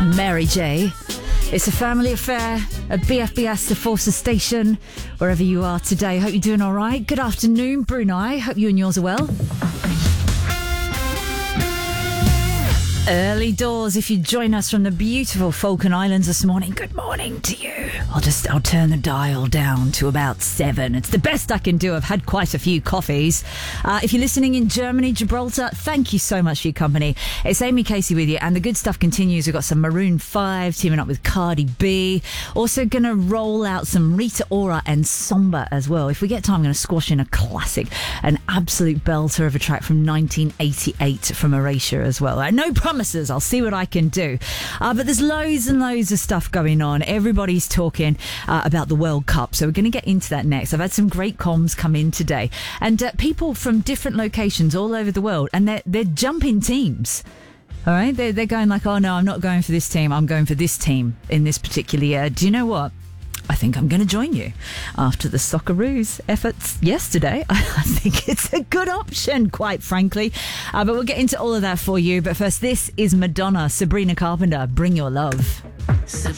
Mary J. It's a family affair at BFBS, the Forces Station, wherever you are today. Hope you're doing all right. Good afternoon, Brunei. Hope you and yours are well. Early doors, if you join us from the beautiful Falkland Islands this morning, good morning to you. I'll turn the dial down to about 7. It's the best I can do. I've had quite a few coffees. If you're listening in Germany, Gibraltar, thank you so much for your company. It's Amy Casey with you, and the good stuff continues. We've got some Maroon 5 teaming up with Cardi B. Also going to roll out some Rita Ora and Somber as well. If we get time, I'm going to squash in a classic, an absolute belter of a track from 1988 from Erasure as well. No promises. I'll see what I can do. But there's loads and loads of stuff going on. Everybody's talking about the World Cup, so we're going to get into that next. I've had some great comms come in today, and people from different locations all over the world, and they're jumping teams. All right, they're going like, oh no, I'm not going for this team. I'm going for this team in this particular year. Do you know what? I think I'm going to join you after the Socceroos efforts yesterday. I think it's a good option, quite frankly. But we'll get into all of that for you. But first, this is Madonna, Sabrina Carpenter, Bring Your Love.